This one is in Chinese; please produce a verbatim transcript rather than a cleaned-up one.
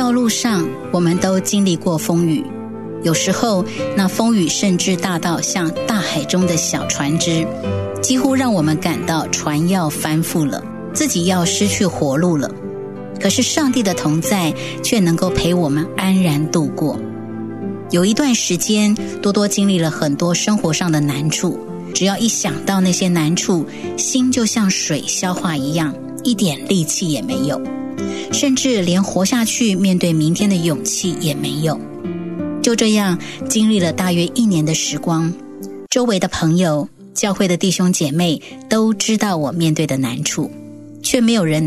道路上，我们都经历过风雨，有时候那风雨甚至大到像大海中的小船只，几乎让我们感到船要翻覆了，自己要失去活路了。可是上帝的同在却能够陪我们安然度过。有一段时间，多多经历了很多生活上的难处，只要一想到那些难处，心就像水消化一样，一点力气也没有，甚至连活下去面对明天的勇气也没有。就这样经历了大约一年的时光，周围的朋友、教会的弟兄姐妹都知道我面对的难处，却没有人